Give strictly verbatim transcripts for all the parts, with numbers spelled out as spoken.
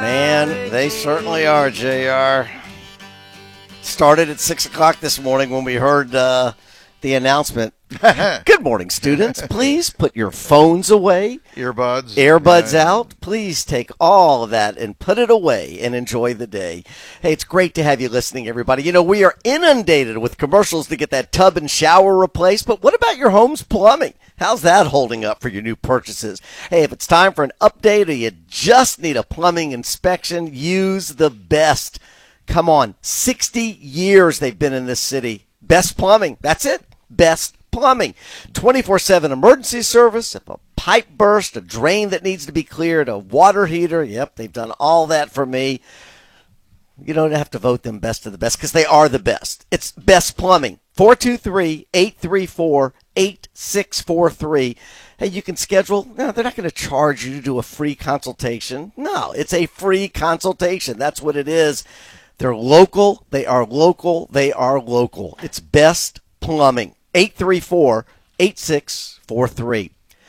Man, they certainly are, J R. Started at six o'clock this morning when we heard uh, the announcement. Good morning, students. Please put your phones away. Earbuds. Earbuds yeah. out. Please take all of that and put it away and enjoy the day. Hey, it's great to have you listening, everybody. You know, we are inundated with commercials to get that tub and shower replaced, but what about your home's plumbing? How's that holding up for your new purchases? Hey, if it's time for an update or you just need a plumbing inspection, use the best. Come on, sixty years they've been in this city. Best Plumbing. That's it. Best Plumbing. twenty-four seven emergency service. If a pipe burst, a drain that needs to be cleared, a water heater. Yep, they've done all that for me. You don't have to vote them best of the best because they are the best. It's Best Plumbing. four two three, eight three four, eight six four three. Hey, you can schedule. No, they're not going to charge you to do a free consultation. No, it's a free consultation. That's what it is. They're local. They are local. They are local. It's Best Plumbing. eight three four, eight six four three.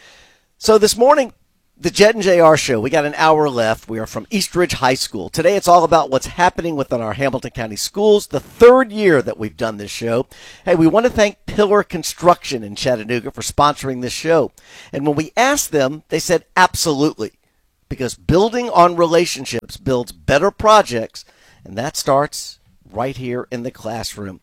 So this morning, the Jet and J R show, we got an hour left. We are from East Ridge High School. Today it's all about what's happening within our Hamilton County schools, the third year that we've done this show. Hey, we want to thank Pillar Construction in Chattanooga for sponsoring this show. And when we asked them, they said absolutely, because building on relationships builds better projects, and that starts right here in the classroom.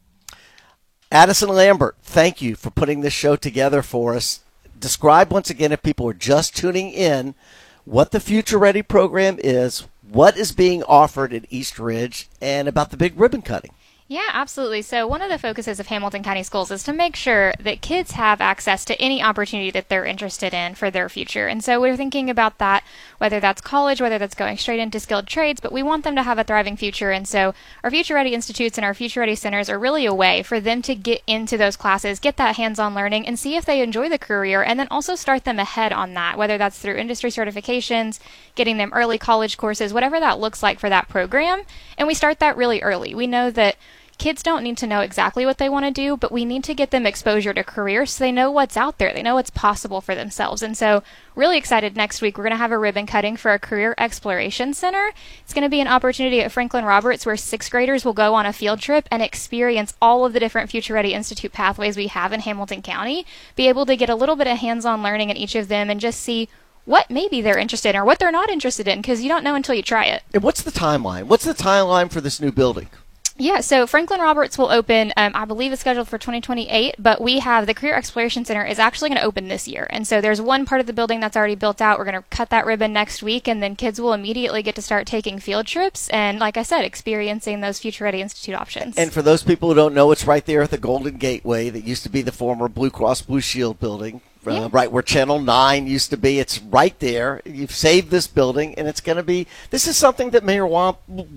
Addison Lambert, thank you for putting this show together for us. Describe once again, if people are just tuning in, what the Future Ready program is, what is being offered at East Ridge, and about the big ribbon cutting. Yeah, absolutely. So one of the focuses of Hamilton County Schools is to make sure that kids have access to any opportunity that they're interested in for their future. And so we're thinking about that, whether that's college, whether that's going straight into skilled trades, but we want them to have a thriving future. And so our Future Ready Institutes and our Future Ready Centers are really a way for them to get into those classes, get that hands-on learning, and see if they enjoy the career, and then also start them ahead on that, whether that's through industry certifications, getting them early college courses, whatever that looks like for that program. And we start that really early. We know that kids don't need to know exactly what they want to do, but we need to get them exposure to careers so they know what's out there. They know what's possible for themselves. And so really excited next week. We're going to have a ribbon cutting for a Career Exploration Center. It's going to be an opportunity at Franklin Roberts where sixth graders will go on a field trip and experience all of the different Future Ready Institute pathways we have in Hamilton County, be able to get a little bit of hands-on learning in each of them and just see what maybe they're interested in or what they're not interested in, because you don't know until you try it. And what's the timeline? What's the timeline for this new building? Yeah, so Franklin Roberts will open, um, I believe it's scheduled for twenty twenty-eight, but we have the Career Exploration Center is actually going to open this year. And so there's one part of the building that's already built out. We're going to cut that ribbon next week, and then kids will immediately get to start taking field trips and, like I said, experiencing those Future Ready Institute options. And for those people who don't know, it's right there at the Golden Gateway that used to be the former Blue Cross Blue Shield building. Uh, Yeah. Right where Channel nine used to be. It's right there. You've saved this building, and it's going to be – this is something that Mayor Wamp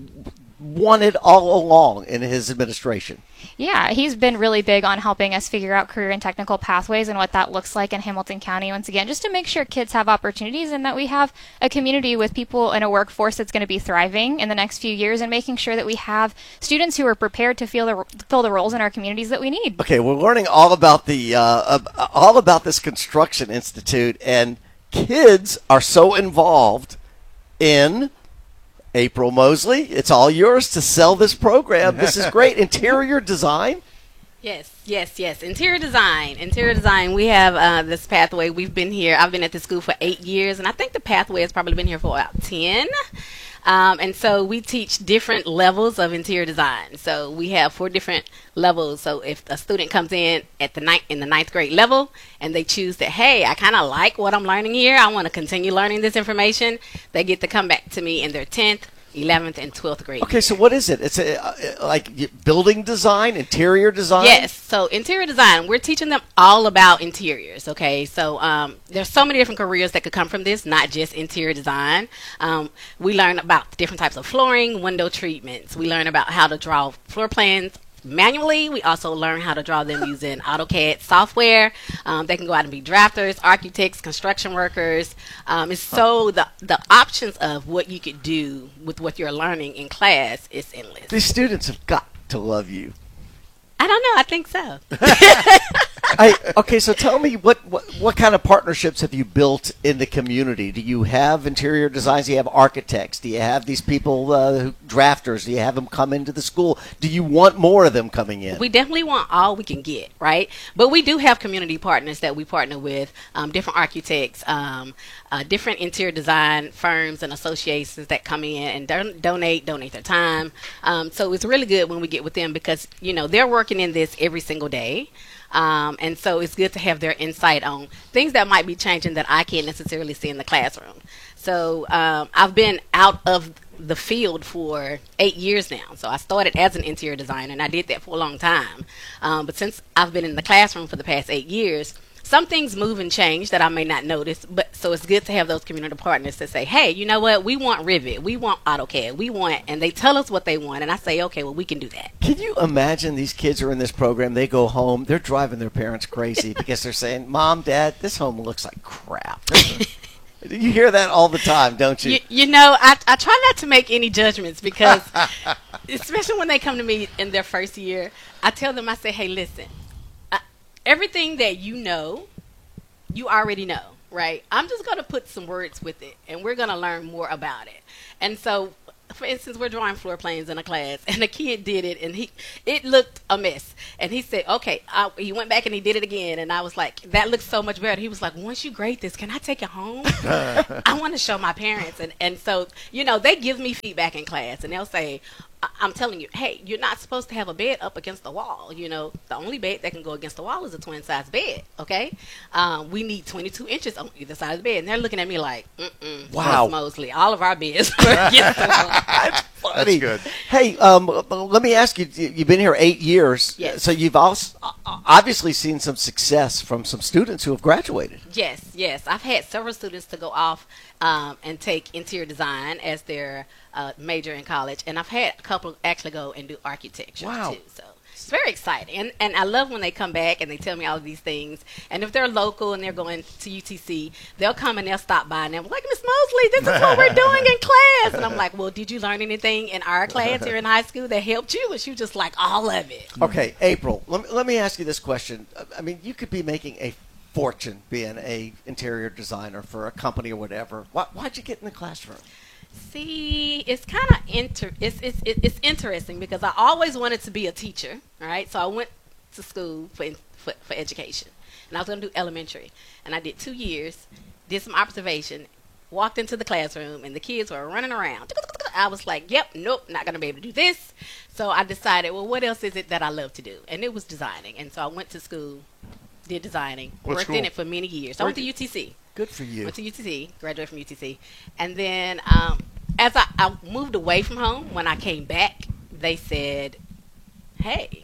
wanted all along in his administration. Yeah, he's been really big on helping us figure out career and technical pathways and what that looks like in Hamilton County, once again, just to make sure kids have opportunities and that we have a community with people in a workforce that's going to be thriving in the next few years, and making sure that we have students who are prepared to fill the, fill the roles in our communities that we need. Okay, we're learning all about the uh, all about this construction institute, and kids are so involved in – April Mosley, it's all yours to sell this program. This is great. Interior design? Yes, yes, yes. Interior design. Interior design. We have uh, this pathway. We've been here. I've been at the school for eight years, and I think the pathway has probably been here for about ten. Um, and so we teach different levels of interior design. So we have four different levels. So if a student comes in at the ninth, in the ninth grade level and they choose that, hey, I kind of like what I'm learning here, I want to continue learning this information, they get to come back to me in their tenth, eleventh, and twelfth grade. Okay, so what is it? It's a, uh, like building design, interior design? Yes, so interior design, we're teaching them all about interiors, okay? So um, there's so many different careers that could come from this, not just interior design. Um, we learn about different types of flooring, window treatments. We learn about how to draw floor plans manually. We also learn how to draw them using AutoCAD software. Um, they can go out and be drafters, architects, construction workers. Um, and so the, the options of what you could do with what you're learning in class is endless. These students have got to love you. I don't know. I think so. Hey, okay, so tell me what, what what kind of partnerships have you built in the community? Do you have interior designs? Do you have architects? Do you have these people, uh, who, drafters? Do you have them come into the school? Do you want more of them coming in? We definitely want all we can get, right? But we do have community partners that we partner with, um, different architects, um, uh, different interior design firms and associations that come in and don- donate, donate their time. Um, so it's really good when we get with them because, you know, they're working in this every single day. Um, and so it's good to have their insight on things that might be changing that I can't necessarily see in the classroom. So um, I've been out of the field for eight years now. So I started as an interior designer, and I did that for a long time. Um, but since I've been in the classroom for the past eight years, some things move and change that I may not notice. But so it's good to have those community partners to say, hey, you know what? We want Rivet. We want AutoCAD. We want, and they tell us what they want. And I say, okay, well, we can do that. Can you imagine these kids are in this program? They go home. They're driving their parents crazy because they're saying, Mom, Dad, this home looks like crap. You hear that all the time, don't you? You, you know, I, I try not to make any judgments because, especially when they come to me in their first year, I tell them, I say, hey, listen, I, everything that you know, you already know, right? I'm just going to put some words with it, and we're going to learn more about it. And so, for instance, we're drawing floor plans in a class, and a kid did it, and he it looked a mess. And he said, okay, I, he went back and he did it again, and I was like, that looks so much better. He was like, once you grade this, can I take it home? I want to show my parents. And, and so, you know, they give me feedback in class, and they'll say, I'm telling you, hey, you're not supposed to have a bed up against the wall. You know, the only bed that can go against the wall is a twin-size bed, okay? Um, we need twenty-two inches on either side of the bed. And they're looking at me like, mm-mm, wow. Miss Mosley, all of our beds are against the wall. That's funny. That's good. Hey, um, let me ask you, you've been here eight years. Yes. So you've also obviously seen some success from some students who have graduated. Yes, yes. I've had several students to go off um, and take interior design as their uh, major in college, and I've had a couple actually go and do architecture Wow. too. So it's very exciting, and and I love when they come back and they tell me all of these things. And if they're local and they're going to U T C, they'll come and they'll stop by and they're like, Miss Mosley, this is what we're doing in class. And I'm like, well, did you learn anything in our class here in high school that helped you? And she was just like, all of it. Okay, April, let me, let me ask you this question. I mean, you could be making a fortune being a interior designer for a company or whatever. Why, why'd you get in the classroom? See, it's kind of inter it's, it's it's interesting because I always wanted to be a teacher, right? So I went to school for for, for education, and I was going to do elementary, and I did two years, did some observation, walked into the classroom, and the kids were running around. I was like, yep, nope, not going to be able to do this. So I decided, well, what else is it that I love to do? And it was designing, and so I went to school, did designing, What worked school? in it for many years. I went to U T C. Good for you. Went to U T C, graduated from U T C. And then um, as I, I moved away from home, when I came back, they said, hey,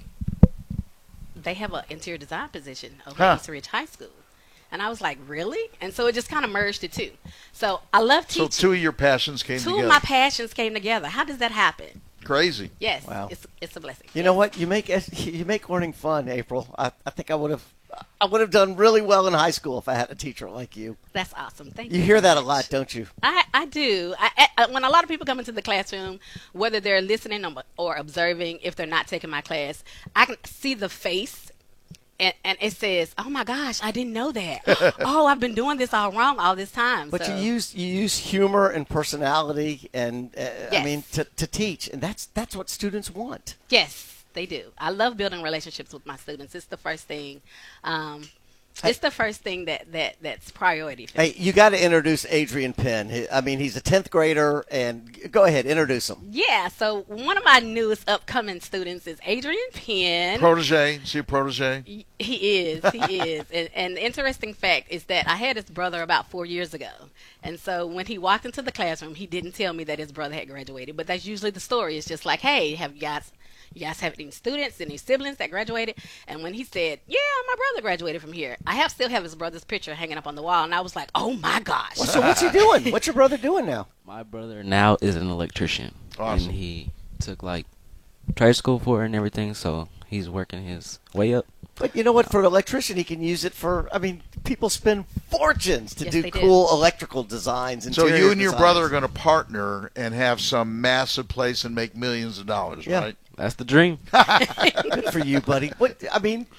they have an interior design position over Huh. at East Ridge High School. And I was like, really? And so it just kind of merged the two. So I love So teaching. two of your passions came Two together. of my passions came together. How does that happen? Crazy. Yes, Wow. it's, it's a blessing. You know what? You make you make learning fun, April. I, I think I would have I would have done really well in high school if I had a teacher like you. That's awesome. Thank you. You hear that a so lot, much. don't you? I, I do. I, I, when a lot of people come into the classroom, whether they're listening or, or observing, if they're not taking my class, I can see the face, and, and it says, "Oh my gosh, I didn't know that. Oh, I've been doing this all wrong all this time." But so. you use you use humor and personality, and uh, I Yes. mean to, to teach, and that's that's what students want. Yes, they do. I love building relationships with my students. It's the first thing. Um, it's the first thing that, that that's priority for me. Hey, you got to introduce Adrian Penn. He- I mean, he's a tenth grader, and g- go ahead, introduce him. Yeah, so one of my newest upcoming students is Adrian Penn. Protege. See a protege? He is, he is. And, and the interesting fact is that I had his brother about four years ago. And so when he walked into the classroom, he didn't tell me that his brother had graduated. But that's usually the story. It's just like, hey, have you guys, you guys have any students, any siblings that graduated? And when he said, yeah, my brother graduated from here, I have still have his brother's picture hanging up on the wall. And I was like, oh, my gosh. Well, so what's he doing? What's your brother doing now? My brother now is an electrician. Awesome. And he took like trade school for it and everything, so he's working his way up. But you know what? For an electrician, he can use it for. I mean, people spend fortunes to Yes, do they do. cool electrical designs. So interior you and your designs. brother are going to partner and have some massive place and make millions of dollars, Yeah. right? That's the dream. Good for you, buddy. What I mean,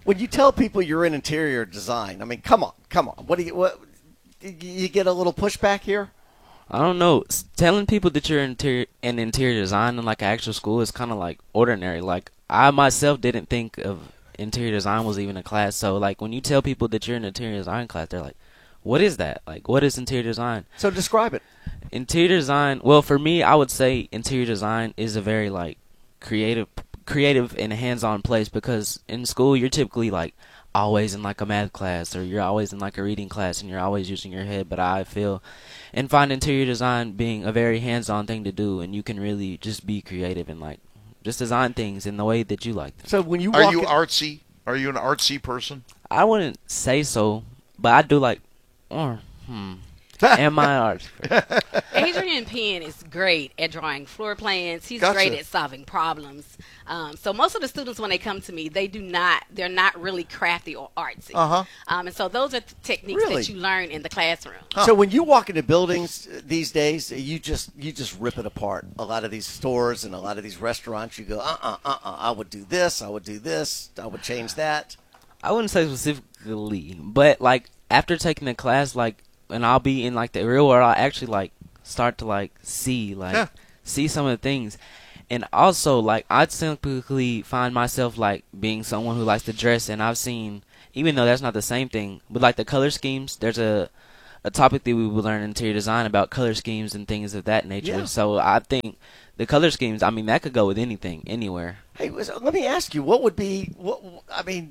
when you tell people you're in interior design, I mean, come on, come on. What do you what? You get a little pushback here? I don't know. S- Telling people that you're interior in interior design in like an actual school is kind of like ordinary. Like I myself didn't think of interior design was even a class. So like when you tell people that you're in interior design class, they're like, "What is that? Like what is interior design?" So describe it. Interior design. Well, for me, I would say interior design is a very like creative, creative and hands-on place because in school you're typically like always in like a math class or you're always in like a reading class and you're always using your head. But I feel and find interior design being a very hands-on thing to do, and you can really just be creative and like just design things in the way that you like them. So when you Are walk you in- artsy? Are you an artsy person? I wouldn't say so, but I do like. Or hmm. Am I art? Adrian Penn is great at drawing floor plans. He's Gotcha. great at solving problems. Um, so most of the students, when they come to me, they do not, they're not really crafty or artsy. Uh-huh. Um, and so those are th- techniques Really? that you learn in the classroom. So when you walk into buildings uh, these days, you just you just rip it apart. A lot of these stores and a lot of these restaurants, you go, uh, uh, uh, uh. I would do this. I would do this. I would change that. I wouldn't say specifically, but like after taking the class, like, and I'll be in like the real world, I'll actually like start to like see, like, Yeah. see some of the things. And also, like, I typically find myself like being someone who likes to dress, and I've seen, even though that's not the same thing, but like the color schemes, there's a a topic that we will learn in interior design about color schemes and things of that nature. Yeah. So I think the color schemes, I mean, that could go with anything, anywhere. Hey, was- let me ask you, what would be? What I mean,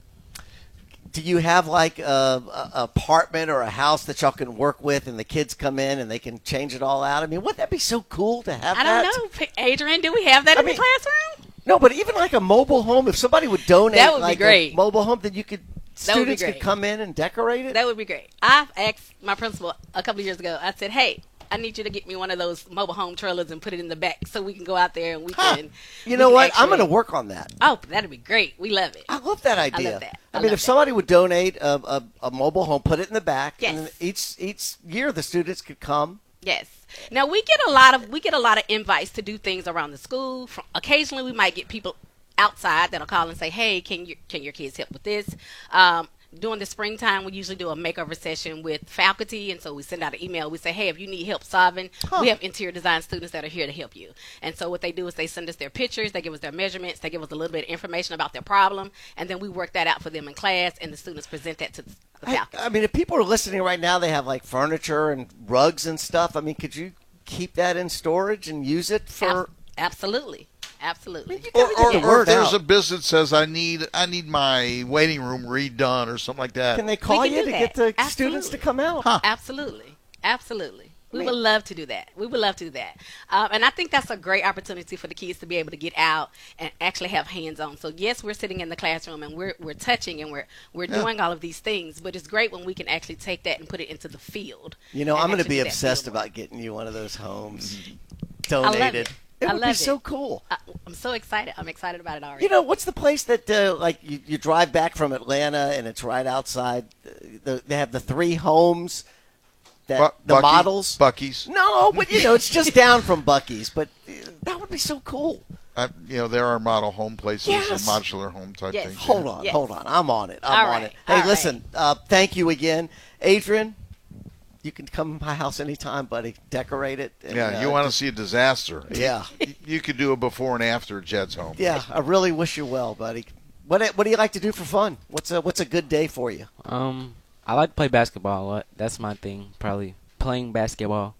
do you have like a, a apartment or a house that y'all can work with, and the kids come in and they can change it all out? I mean, wouldn't that be so cool to have I that? don't know, P- Adrian, do we have that I in mean- the classroom? No, but even like a mobile home, if somebody would donate That would be like great. a mobile home, then you could That would be students could great. come in and decorate it. That would be great. I've asked my principal a couple of years ago, I said, hey, I need you to get me one of those mobile home trailers and put it in the back so we can go out there and we Huh. can. You we know can what? I'm actually- going to work on that. Oh, that'd be great. We love it. I love that idea. that. I, I mean, love if that. somebody would donate a, a, a mobile home, put it in the back, and then Yes. each each year the students could come. Yes. Now we get a lot of we get a lot of invites to do things around the school. From, occasionally, we might get people outside that'll call and say, "Hey, can you can your kids help with this?" Um, during the springtime, we usually do a makeover session with faculty, and so we send out an email. We say, "Hey, if you need help solving, Huh. we have interior design students that are here to help you." And so what they do is they send us their pictures, they give us their measurements, they give us a little bit of information about their problem, and then we work that out for them in class, and the students present that to the Hey, faculty. I mean, if people are listening right now, they have like furniture and rugs and stuff. I mean, could you keep that in storage and use it for? Ab- absolutely, absolutely. You Or, gotta or, get the or word if there's out. a business that says I need I need my waiting room redone or something like that. Can they call can you do to that. get the Absolutely. students to come out? Huh. Absolutely. Absolutely. We Man. would love to do that. We would love to do that. Um, and I think that's a great opportunity for the kids to be able to get out and actually have hands-on. So, yes, we're sitting in the classroom and we're, we're touching and we're, we're Yeah. doing all of these things, but it's great when we can actually take that and put it into the field. You know, and I'm going to actually be do that obsessed field work. about getting you one of those homes love donated. it. It I would be love so it. cool. I, I'm so excited. I'm excited about it already. You know, what's the place that uh, like you, you drive back from Atlanta and it's right outside? uh, The, they have the three homes that Bu- the Bucky- models. Bucky's. No, but you know, it's just down from Bucky's. But uh, that would be so cool. I, you know, there are model home places Yes. or modular home type Yes. things. Hold on, Yes. hold on. I'm on it. I'm All on right, it. Hey, all listen. Uh, thank you again, Adrian. You can come to my house anytime, buddy. Decorate it. and, Yeah, uh, you want to see a disaster. Yeah. You- You could do a before and after at Jed's home. Yeah, I really wish you well, buddy. What What do you like to do for fun? What's a What's a good day for you? Um, I like to play basketball a lot. That's my thing, probably playing basketball.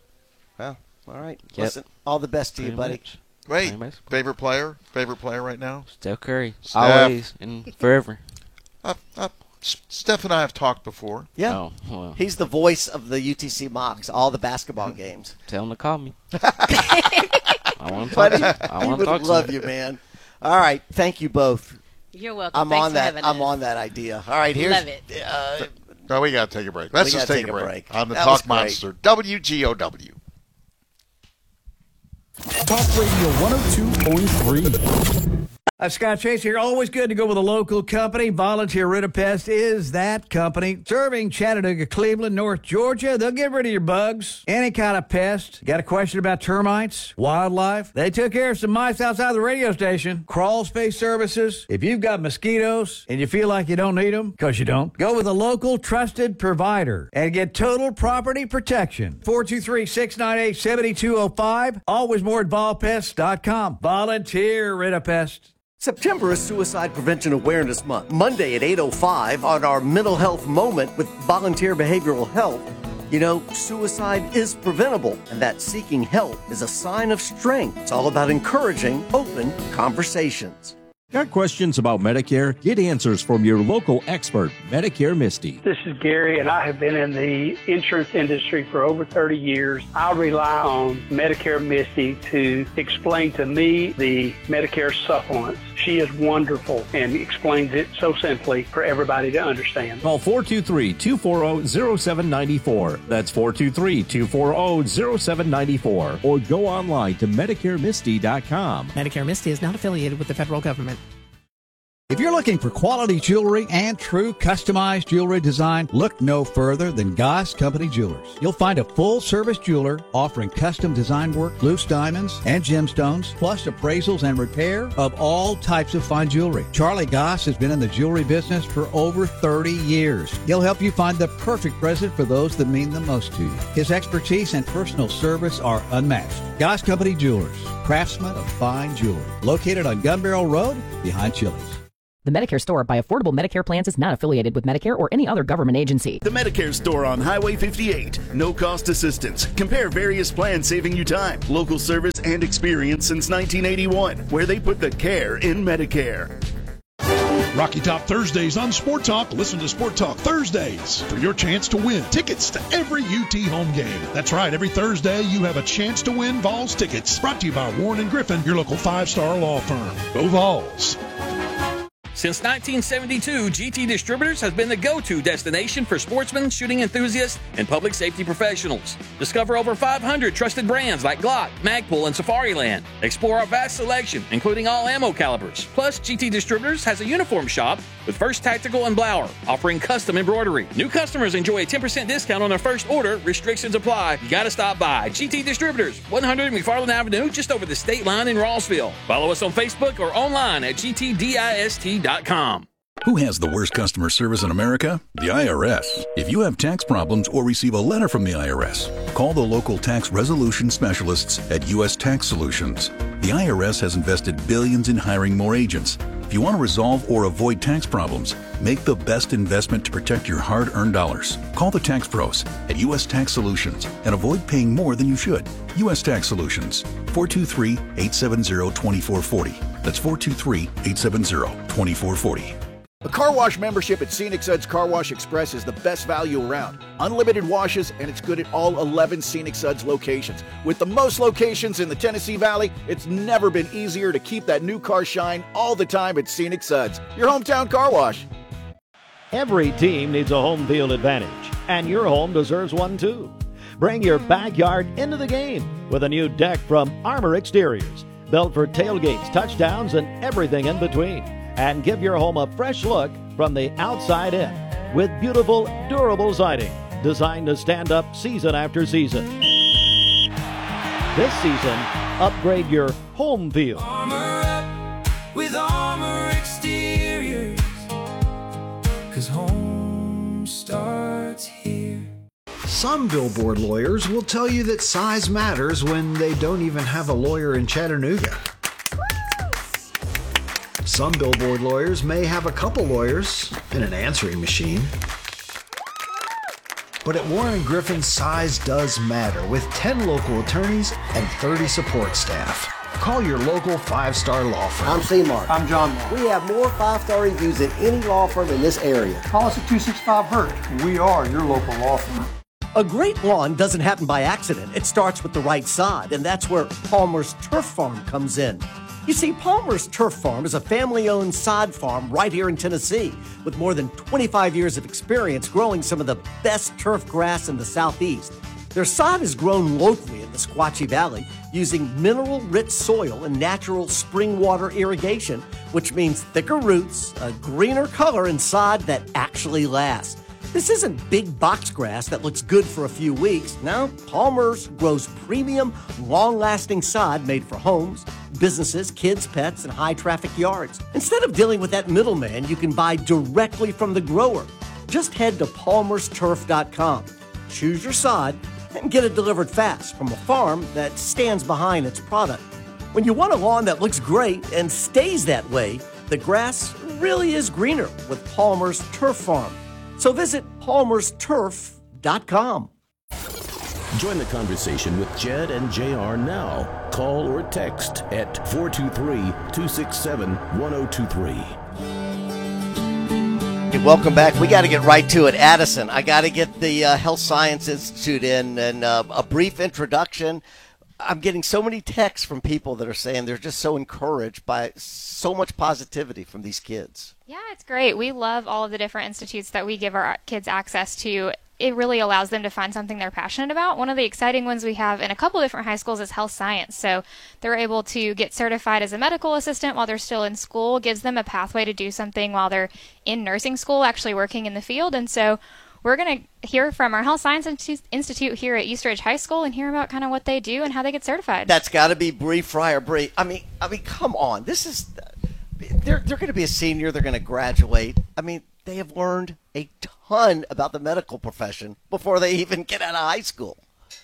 Well, all right. Yep. Listen, all the best to you, pretty buddy. much. Wait, Playing basketball. favorite player? Favorite player right now? Steph Curry, Steph. always and forever. Uh, uh, S- Steph and I have talked before. Yeah. Oh, well, He's the voice of the U T C Mocs, all the basketball games. tell him to call me. I want to talk. Buddy, to I he want would to talk to love him. you, man. All right. Thank you both. You're welcome. I'm Thanks on for that. having I'm us. on that idea. All right. Here's. Love it. Uh, No, we got to take a break. Let's We just gotta take, take a a break. break. On the That was Talk great. Monster, W G O W. Talk Radio one oh two point three. Uh, Scott Chase here. Always good to go with a local company. Volunteer Rid-A-Pest is that company. Serving Chattanooga, Cleveland, North Georgia. They'll get rid of your bugs. Any kind of pest. Got a question about termites, wildlife? They took care of some mice outside the radio station. Crawl space services. If you've got mosquitoes and you feel like you don't need them, because you don't, go with a local trusted provider and get total property protection. four two three, six nine eight, seven two zero five. Always more at vol pest dot com. Volunteer Rid-A-Pest. September is Suicide Prevention Awareness Month. Monday at eight oh five on our Mental Health Moment with Volunteer Behavioral Health. You know, suicide is preventable, and that seeking help is a sign of strength. It's all about encouraging open conversations. Got questions about Medicare? Get answers from your local expert, Medicare Misty. This is Gary, and I have been in the insurance industry for over thirty years. I rely on Medicare Misty to explain to me the Medicare supplements. She is wonderful and explains it so simply for everybody to understand. Call four two three, two four zero, zero seven nine four. That's four two three, two four zero, zero seven nine four. Or go online to Medicare Misty dot com. Medicare Misty is not affiliated with the federal government. If you're looking for quality jewelry and true customized jewelry design, look no further than Goss Company Jewelers. You'll find a full-service jeweler offering custom design work, loose diamonds, and gemstones, plus appraisals and repair of all types of fine jewelry. Charlie Goss has been in the jewelry business for over thirty years. He'll help you find the perfect present for those that mean the most to you. His expertise and personal service are unmatched. Goss Company Jewelers, craftsmen of fine jewelry. Located on Gun Barrel Road, behind Chili's. The Medicare Store by Affordable Medicare Plans is not affiliated with Medicare or any other government agency. The Medicare Store on Highway fifty-eight. No cost assistance. Compare various plans saving you time, local service, and experience since nineteen eighty-one, where they put the care in Medicare. Rocky Top Thursdays on Sport Talk. Listen to Sport Talk Thursdays for your chance to win tickets to every U T home game. That's right, every Thursday you have a chance to win Vols tickets. Brought to you by Warren and Griffin, your local five-star law firm. Go Vols. Since nineteen seventy-two, G T Distributors has been the go-to destination for sportsmen, shooting enthusiasts, and public safety professionals. Discover over five hundred trusted brands like Glock, Magpul, and Safariland. Explore our vast selection, including all ammo calibers. Plus, G T Distributors has a uniform shop with First Tactical and Blower, offering custom embroidery. New customers enjoy a ten percent discount on their first order. Restrictions apply. You gotta stop by. G T Distributors, one hundred McFarland Avenue, just over the state line in Rossville. Follow us on Facebook or online at G T dist dot com. Who has the worst customer service in America? The I R S. If you have tax problems or receive a letter from the I R S, call the local tax resolution specialists at U S Tax Solutions. The I R S has invested billions in hiring more agents. If you want to resolve or avoid tax problems, make the best investment to protect your hard-earned dollars. Call the tax pros at U S Tax Solutions and avoid paying more than you should. U S Tax Solutions, four two three, eight seven zero, two four four zero. That's four two three, eight seven zero, two four four zero. A car wash membership at Scenic Suds Car Wash Express is the best value around. Unlimited washes, and it's good at all eleven Scenic Suds locations. With the most locations in the Tennessee Valley, it's never been easier to keep that new car shine all the time at Scenic Suds, your hometown car wash. Every team needs a home field advantage, and your home deserves one too. Bring your backyard into the game with a new deck from Armor Exteriors, built for tailgates, touchdowns, and everything in between. And give your home a fresh look from the outside in with beautiful, durable siding designed to stand up season after season. This season, upgrade your home field. Armor up with Armor Exteriors, 'cause home starts here. Some billboard lawyers will tell you that size matters when they don't even have a lawyer in Chattanooga. Some billboard lawyers may have a couple lawyers and an answering machine. But at Warren and Griffin, size does matter with ten local attorneys and thirty support staff. Call your local five-star law firm. I'm C-Mark. I'm John Mark. We have more five-star reviews than any law firm in this area. Call us at two six five Hurt. We are your local law firm. A great lawn doesn't happen by accident. It starts with the right sod, and that's where Palmer's Turf Farm comes in. You see, Palmer's Turf Farm is a family-owned sod farm right here in Tennessee with more than twenty-five years of experience growing some of the best turf grass in the Southeast. Their sod is grown locally in the Squatchy Valley using mineral-rich soil and natural spring water irrigation which means thicker roots, a greener color, and sod that actually lasts. This isn't big box grass that looks good for a few weeks. No, Palmer's grows premium, long-lasting sod made for homes, businesses, kids, pets, and high-traffic yards. Instead of dealing with that middleman, you can buy directly from the grower. Just head to palmers turf dot com, choose your sod, and get it delivered fast from a farm that stands behind its product. When you want a lawn that looks great and stays that way, the grass really is greener with Palmer's Turf Farm. So visit palmers turf dot com. Join the conversation with Jed and J R now. Call or text at four two three, two six seven, one zero two three. Hey, welcome back. We got to get right to it. Addison, I got to get the uh, Health Science Institute in and uh, a brief introduction. I'm getting so many texts from people that are saying they're just so encouraged by so much positivity from these kids. Yeah, it's great. We love all of the different institutes that we give our kids access to. It really allows them to find something they're passionate about. One of the exciting ones we have in a couple different high schools is health science. So they're able to get certified as a medical assistant while they're still in school, gives them a pathway to do something while they're in nursing school, actually working in the field. And so we're going to hear from our Health Science Institute here at East Ridge High School and hear about kind of what they do and how they get certified. That's got to be Bree Fryer. Bree, I mean, I mean, come on. This is, they're, they're going to be a senior. They're going to graduate. I mean, they have learned a ton about the medical profession before they even get out of high school.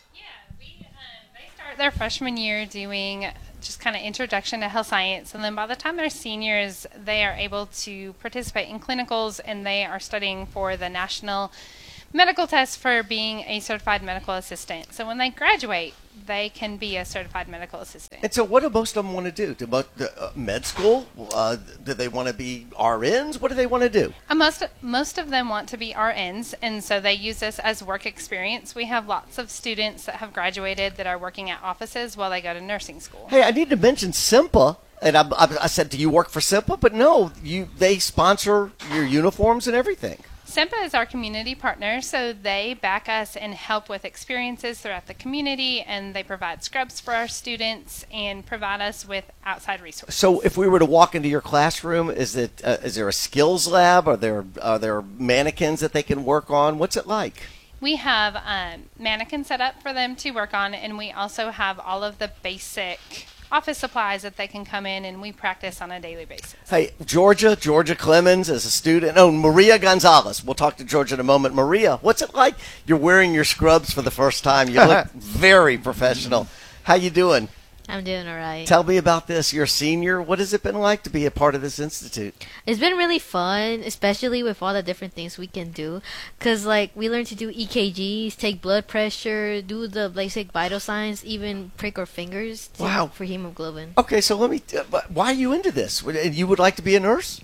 Start their freshman year doing just kind of introduction to health science, and then by the time they're seniors, they are able to participate in clinicals, and they are studying for the national medical test for being a certified medical assistant. So when they graduate, they can be a certified medical assistant. And so what do most of them want to do? Do most, uh, med school? Uh, do they want to be R Ns? What do they want to do? Uh, most, most of them want to be R Ns, and so they use this as work experience. We have lots of students that have graduated that are working at offices while they go to nursing school. Hey, I need to mention SIMPA. And I, I, I said, do you work for SIMPA? But no, you they sponsor your uniforms and everything. SIMPA is our community partner, so they back us and help with experiences throughout the community, and they provide scrubs for our students and provide us with outside resources. So if we were to walk into your classroom, is it uh, is there a skills lab? Are there, are there mannequins that they can work on? What's it like? We have um, mannequins set up for them to work on, and we also have all of the basic office supplies that they can come in and we practice on a daily basis. Hey, Georgia, Georgia Clemens as a student. Oh, Maria Gonzalez. We'll talk to Georgia in a moment. Maria, what's it like? You're wearing your scrubs for the first time. You look very professional. How you doing? I'm doing all right. Tell me about this. You're a senior. What has it been like to be a part of this institute? It's been really fun, especially with all the different things we can do. Because, like, we learn to do E K Gs, take blood pressure, do the basic vital signs, even prick our fingers to, wow. for hemoglobin. Okay, so let me, uh, why are you into this? You would like to be a nurse?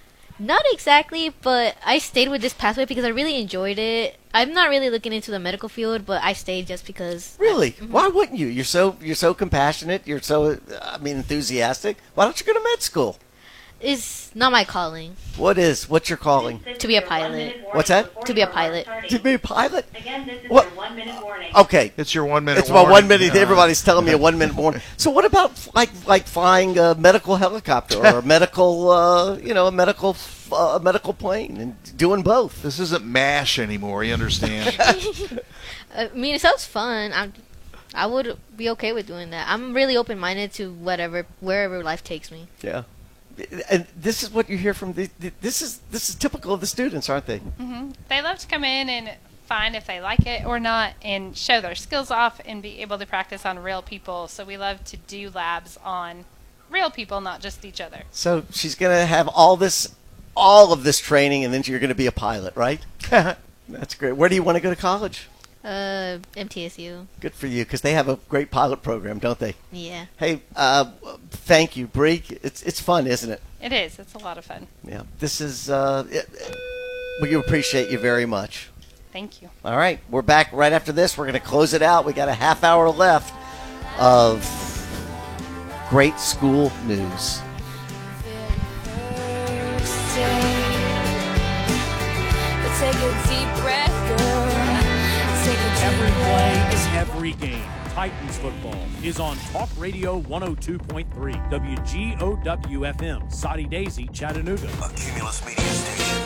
Not exactly, but I stayed with this pathway because I really enjoyed it. I'm not really looking into the medical field, but I stayed just because. Really? I, mm-hmm. Why wouldn't you? You're so you're so compassionate. You're so I mean enthusiastic. Why don't you go to med school? It's not my calling. What is? What's your calling? To be a pilot. What's that? To be a pilot. To be a pilot? Again, this is what? your one minute warning. Okay. It's your one minute it's warning. It's my one minute. Yeah. Everybody's telling me a one minute warning. So what about like like flying a medical helicopter or a medical uh, you know a medical uh, medical plane and doing both? This isn't MASH anymore. You understand? I mean, it sounds fun. I'm. I would be okay with doing that. I'm really open minded to whatever wherever life takes me. Yeah. And this is what you hear from the, this is this is typical of the students, aren't they? Mm-hmm. They love to come in and find if they like it or not and show their skills off and be able to practice on real people. So we love to do labs on real people, not just each other. So she's going to have all this all of this training and then you're going to be a pilot, right? That's great. Where do you want to go to college? Uh, M T S U. Good for you, because they have a great pilot program, don't they? Yeah. Hey, uh, thank you, Bree. It's it's fun, isn't it? It is. It's a lot of fun. Yeah. This is. Uh, it, we appreciate you very much. Thank you. All right, we're back right after this. We're going to close it out. We got a half hour left of great school news. Take a deep breath, girl. Every play is every game. Titans football is on Talk Radio one oh two point three, W G O W F M, Soddy Daisy, Chattanooga. A Cumulus Media Station.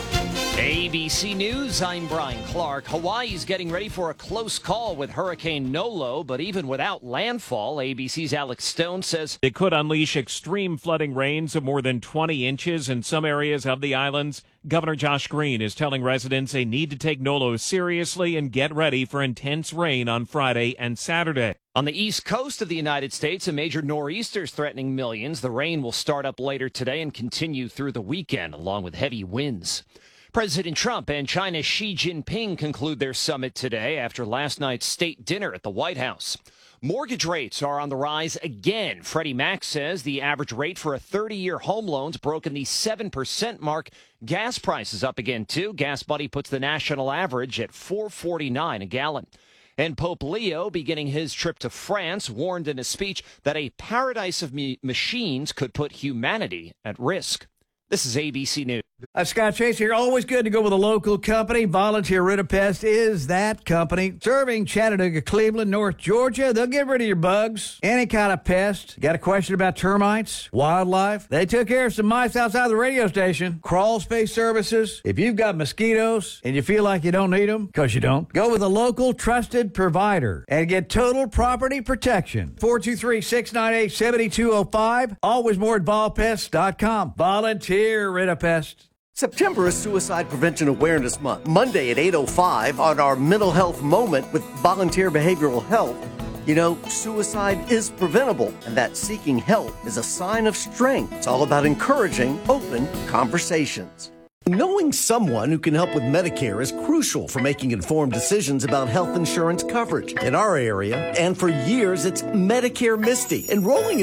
A B C News, I'm Brian Clark. Hawaii's getting ready for a close call with Hurricane Nolo, but even without landfall, A B C's Alex Stone says it could unleash extreme flooding rains of more than twenty inches in some areas of the islands. Governor Josh Green is telling residents they need to take Nolo seriously and get ready for intense rain on Friday and Saturday. On the east coast of the United States, a major nor'easter is threatening millions. The rain will start up later today and continue through the weekend, along with heavy winds. President Trump and China's Xi Jinping conclude their summit today after last night's state dinner at the White House. Mortgage rates are on the rise again. Freddie Mac says the average rate for a thirty-year home loan's broken the seven percent mark. Gas prices up again, too. Gas Buddy puts the national average at four forty-nine a gallon. And Pope Leo, beginning his trip to France, warned in a speech that a paradise of me- machines could put humanity at risk. This is A B C News. Uh, Scott Chase here. Always good to go with a local company. Volunteer Rid-A-Pest is that company. Serving Chattanooga, Cleveland, North Georgia. They'll get rid of your bugs. Any kind of pest. Got a question about termites? Wildlife? They took care of some mice outside the radio station. Crawl space services. If you've got mosquitoes and you feel like you don't need them, because you don't, go with a local trusted provider and get total property protection. four two three, six nine eight, seven two zero five. Always more at vol pest dot com. Volunteer Rid-A-Pest. September is Suicide Prevention Awareness Month. Monday at eight oh five on our Mental Health Moment with Volunteer Behavioral Health. You know, suicide is preventable, and that seeking help is a sign of strength. It's all about encouraging open conversations. Knowing someone who can help with Medicare is crucial for making informed decisions about health insurance coverage. In our area, and for years, it's Medicare Misty. Enrolling